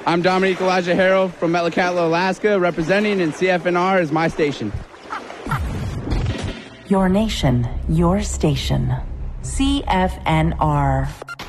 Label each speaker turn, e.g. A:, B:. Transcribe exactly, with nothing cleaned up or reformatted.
A: I'm Dominique Elijah Harrell from Metlakatla, Alaska, representing, and C F N R is my station.
B: Your nation, your station. C F N R.